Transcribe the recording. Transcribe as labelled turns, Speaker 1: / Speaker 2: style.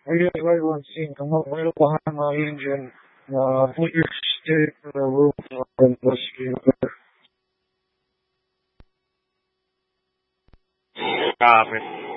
Speaker 1: ayun, kung meron pa nga mga yun dyan, na full state na roof and plus
Speaker 2: Kapit.